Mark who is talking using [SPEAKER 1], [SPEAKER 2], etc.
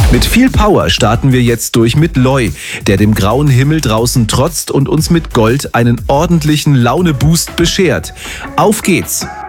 [SPEAKER 1] Mit viel Power starten wir jetzt durch mit Loi, der dem grauen Himmel draußen trotzt und uns mit Gold einen ordentlichen Launeboost beschert. Auf geht's!